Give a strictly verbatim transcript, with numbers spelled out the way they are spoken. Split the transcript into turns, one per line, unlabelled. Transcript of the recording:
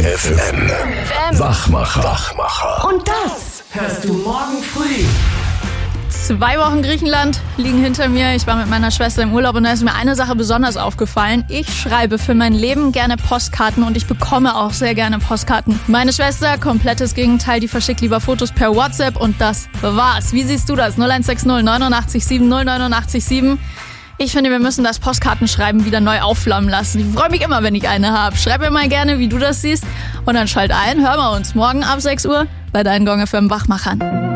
F M. Wachmacher. Wachmacher.
Und das hörst du morgen früh.
Zwei Wochen Griechenland liegen hinter mir. Ich war mit meiner Schwester im Urlaub und da ist mir eine Sache besonders aufgefallen. Ich schreibe für mein Leben gerne Postkarten und ich bekomme auch sehr gerne Postkarten. Meine Schwester, komplettes Gegenteil, die verschickt lieber Fotos per WhatsApp und das war's. Wie siehst du das? null eins sechs null neun acht sieben null neun acht sieben. Ich finde, wir müssen das Postkartenschreiben wieder neu aufflammen lassen. Ich freue mich immer, wenn ich eine habe. Schreib mir mal gerne, wie du das siehst. Und dann schalt ein, hören wir uns morgen ab sechs Uhr bei deinen Gong F M Wachmachern.